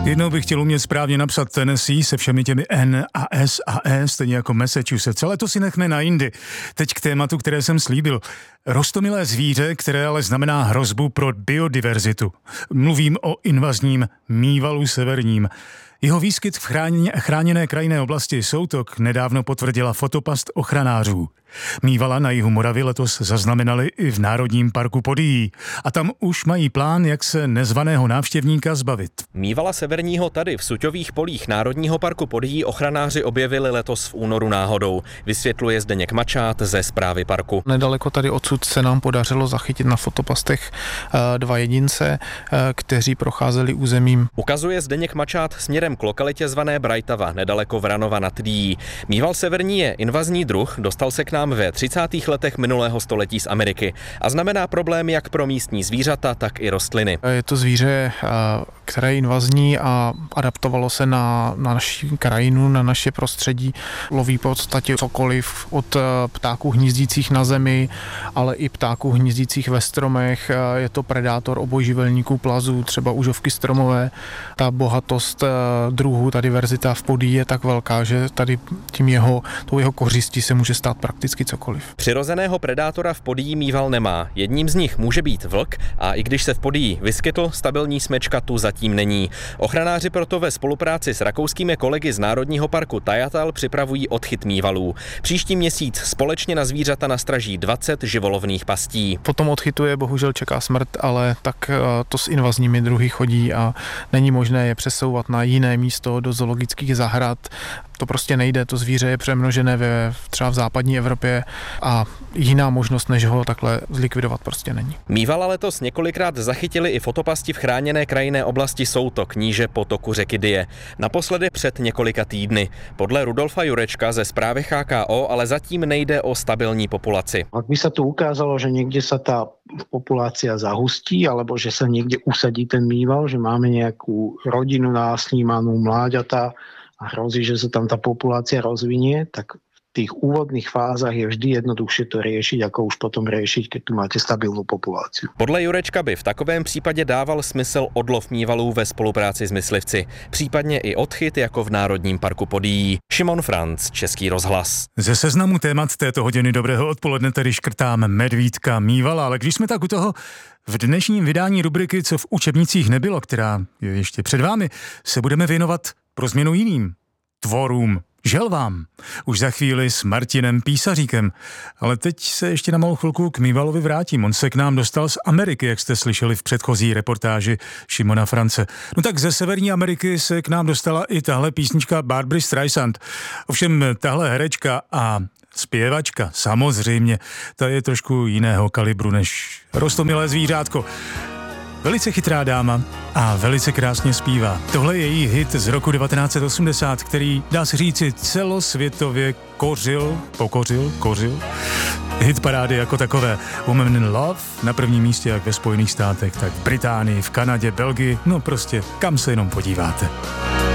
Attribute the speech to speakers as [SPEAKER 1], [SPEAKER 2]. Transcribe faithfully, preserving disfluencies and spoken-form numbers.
[SPEAKER 1] Jednou bych chtěl umět správně napsat Tennessee se všemi těmi N a S a E, stejně jako Massachusetts, ale to si nechme na jindy. Teď k tématu, které jsem slíbil. Roztomilé zvíře, které ale znamená hrozbu pro biodiverzitu. Mluvím o invazním mývalu severním. Jeho výskyt v chráněné, chráněné krajinné oblasti Soutok nedávno potvrdila fotopast ochranářů. Mývala na jihu Moravy letos zaznamenali i v Národním parku Podyjí. A tam už mají plán, jak se nezvaného návštěvníka zbavit.
[SPEAKER 2] Mývala severního tady v Suťových polích Národního parku Podyjí ochranáři objevili letos v únoru náhodou. Vysvětluje Zdeněk Mačát ze správy parku.
[SPEAKER 3] Nedaleko tady odsud se nám podařilo zachytit na fotopastech dva jedince, kteří procházeli územím.
[SPEAKER 2] Ukazuje Zdeněk Mačát směrem k lokalitě zvané Brajtava, nedaleko Vranova nad Dyjí. Mýval severní je invazní druh, dostal se k nám ve třicátých letech minulého století z Ameriky a znamená problém jak pro místní zvířata, tak i rostliny.
[SPEAKER 3] Je to zvíře, které je invazní a adaptovalo se na, na naši krajinu, na naše prostředí. Loví v podstatě cokoliv od ptáků hnízdících na zemi, ale i ptáků hnízdících ve stromech. Je to predátor obojživelníků plazů, třeba užovky stromové. Ta bohatost druhů, ta diverzita v Podyjí je tak velká, že tady tím jeho, tou jeho kořistí se může stát prakticky cokoliv.
[SPEAKER 2] Přirozeného predátora v Podyjí mýval nemá. Jedním z nich může být vlk a i když se v Podyjí vyskytl, stabilní smečka tu zatím není. Ochranáři proto ve spolupráci s rakouskými kolegy z Národního parku Tajatal připravují odchyt mývalů. Příští měsíc společně na zvířata nastraží dvacet živolovných pastí.
[SPEAKER 3] Potom odchytu je bohužel čeká smrt, ale tak to s invazními druhy chodí a není možné je přesouvat na jiné místo do zoologických zahrad. To prostě nejde, to zvíře je přemnožené ve, třeba v západní Evropě a jiná možnost, než ho takhle zlikvidovat prostě není.
[SPEAKER 2] Mývala letos několikrát zachytili i fotopasti v chráněné krajinné oblasti Soutok, níže potoku řeky Dyje. Naposledy před několika týdny. Podle Rudolfa Jurečka ze správy H K O ale zatím nejde o stabilní populaci.
[SPEAKER 4] Ak by sa tu ukázalo, že niekde sa tá populácia zahustí, alebo že sa niekde usadí ten mýval, že máme nejakú rodinu násnímanú, mláďata, a hrozí, že sa tam tá populácia rozvinie, tak v tých úvodných fázach je vždy jednoduchšie to riešiť, ako už potom riešiť, keď tu máte stabilnú populáciu.
[SPEAKER 2] Podle Jurečka by v takovém případě dával smysl odlov mývalů ve spolupráci s myslivci, případně i odchyt jako v Národním parku Podyjí. Šimon Franc, Český rozhlas.
[SPEAKER 1] Ze seznamu témat této hodiny dobrého odpoledne tedy škrtám medvídka mývala, ale když jsme tak u toho, v dnešním vydání rubriky Co v učebnicích nebylo, která je ještě před vámi, se budeme věnovat pro změnu jiným tvorům, želvám. Už za chvíli s Martinem Písaříkem. Ale teď se ještě na malou chvilku k mývalovi vrátím. On se k nám dostal z Ameriky, jak jste slyšeli v předchozí reportáži Šimona France. No tak ze Severní Ameriky se k nám dostala i tahle písnička Barbry Streisand. Ovšem tahle herečka a zpěvačka, samozřejmě, ta je trošku jiného kalibru než roztomilé zvířátko. Velice chytrá dáma a velice krásně zpívá. Tohle je její hit z roku devatenáct set osmdesát, který, dá se říci, celosvětově kořil, pokořil, kořil, hit parády jako takové. Woman in Love na prvním místě jak ve Spojených státech, tak v Británii, v Kanadě, Belgii, no prostě kam se jenom podíváte.